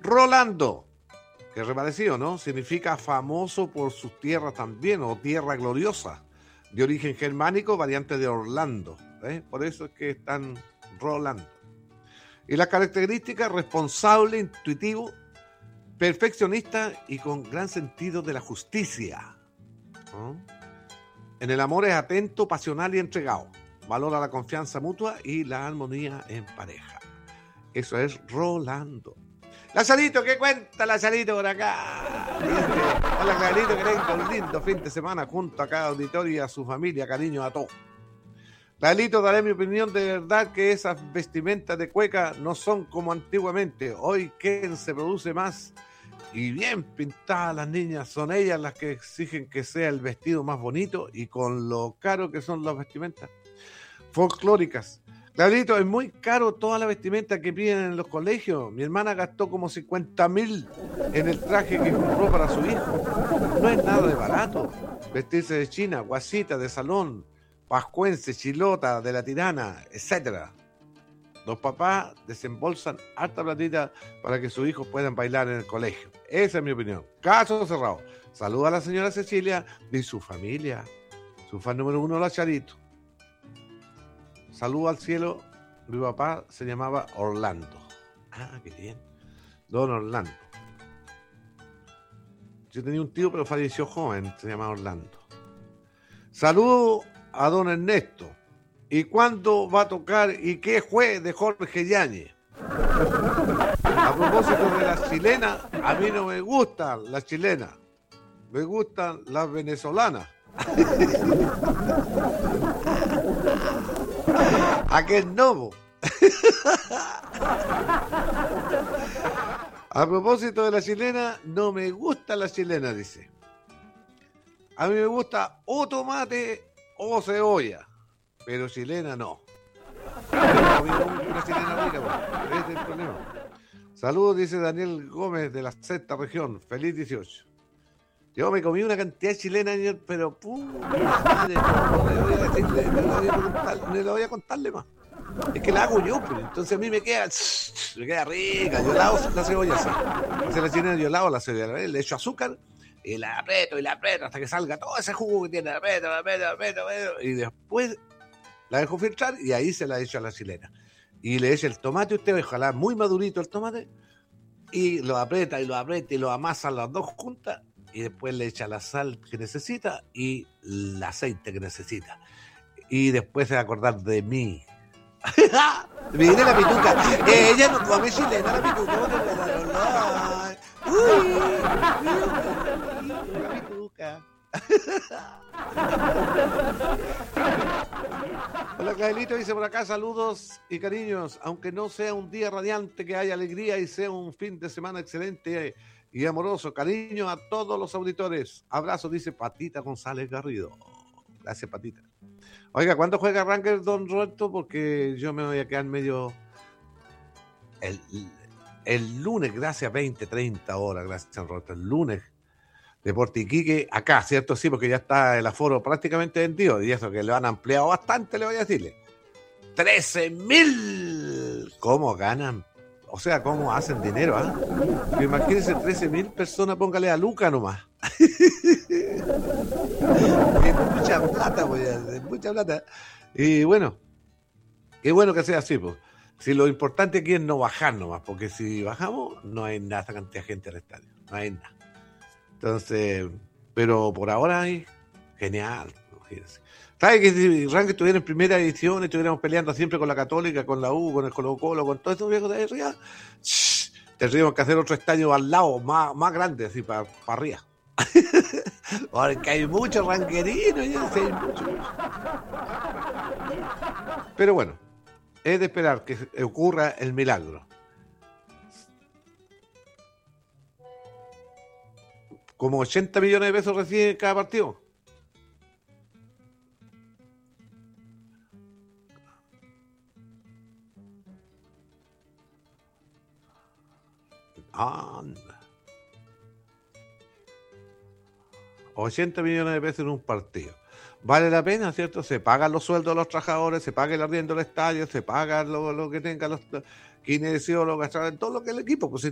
Rolando, que es reparecido, ¿no? Significa famoso por sus tierras también, o tierra gloriosa, de origen germánico, variante de Orlando. Por eso es que están rolando. Y las características: responsable, intuitivo, perfeccionista y con gran sentido de la justicia, ¿no? En el amor es atento, pasional y entregado. Valora la confianza mutua y la armonía en pareja. Eso es Rolando. Lazarito, ¿qué cuenta Lazarito por acá? Hola Clarito, que tenga un lindo fin de semana junto a cada auditorio y a su familia. Cariño a todos. Clarito, daré mi opinión. De verdad que esas vestimentas de cueca no son como antiguamente. Hoy, ¿quién se produce más y bien pintadas las niñas? Son ellas las que exigen que sea el vestido más bonito, y con lo caro que son las vestimentas folclóricas. Clarito, es muy caro toda la vestimenta que piden en los colegios. Mi hermana gastó como 50.000 en el traje que compró para su hijo. No es nada de barato. Vestirse de china, guasita, de salón, pascuense, chilota, de la tirana, etcétera. Los papás desembolsan harta platita para que sus hijos puedan bailar en el colegio. Esa es mi opinión. Caso cerrado. Saluda a la señora Cecilia y su familia. Su fan número 1, la Charito. Saludo al cielo. Mi papá se llamaba Orlando. Ah, qué bien. Don Orlando. Yo tenía un tío, pero falleció joven. Se llamaba Orlando. Saludo a don Ernesto. ¿Y cuándo va a tocar y qué fue de Jorge Yáñez? A propósito de las chilenas, a mí no me gustan las chilenas. Me gustan las venezolanas. Aquel no. A propósito de la chilena, no me gusta la chilena, dice. A mí me gusta o tomate o cebolla, pero chilena no. Una chilena rica, pues. Ese es el problema. Saludos, dice Daniel Gómez de la sexta región. Feliz 18. Yo me comí una cantidad de chilena ayer, pero madre, no le voy a contarle más. Es que la hago yo, pues. Entonces a mí me queda rica. Yo lavo la cebolla así. Hace la chilena, yo lavo la cebolla, le echo azúcar y la aprieto hasta que salga todo ese jugo que tiene. Aprieto. Y después la dejo filtrar y ahí se la echo a la chilena. Y le echo el tomate, usted ojalá muy madurito el tomate, y lo aprieta y lo amasa las dos juntas. Y después le echa la sal que necesita y el aceite que necesita. Y después se va a acordar de mí. Mire la pituca. Ella no come chilena, la pituca. La pituca. Hola Claelito, dice por acá, saludos y cariños. Aunque no sea un día radiante, que haya alegría y sea un fin de semana excelente y amoroso. Cariño a todos los auditores. Abrazo, dice Patita González Garrido. Gracias, Patita. Oiga, ¿cuándo juega Rangers, don Roberto? Porque yo me voy a quedar medio... El lunes, gracias, 20-30 horas, gracias, don Roberto. El lunes, Deportes Iquique, acá, ¿cierto? Sí, porque ya está el aforo prácticamente vendido. Y eso que lo han ampliado bastante, le voy a decirle. 13.000. ¿Cómo ganan? O sea, ¿cómo hacen dinero? Imagínense 13.000 personas, póngale a Luca nomás. Es mucha plata, pues, es mucha plata. Y bueno, qué bueno que sea así, pues. Si lo importante aquí es no bajar nomás, porque si bajamos, no hay nada, esa cantidad de gente al estadio. No hay nada. Entonces, pero por ahora hay genial, imagínense. ¿Sabes que si Rangers estuviera en primera edición, estuviéramos peleando siempre con la Católica, con la U, con el Colo-Colo, con todos estos viejos de ahí arriba? Tendríamos que hacer otro estadio al lado, más grande, así, para arriba. Porque hay muchos ranquerinos, ya sé, hay muchos. Pero bueno, es de esperar que ocurra el milagro. Como 80 millones de pesos recibe cada partido. Anda. 80 millones de pesos en un partido. Vale la pena, ¿cierto? Se pagan los sueldos de los trabajadores, se paga el arriendo del estadio, se paga lo que tengan los kinesiólogos, todo lo que el equipo, pues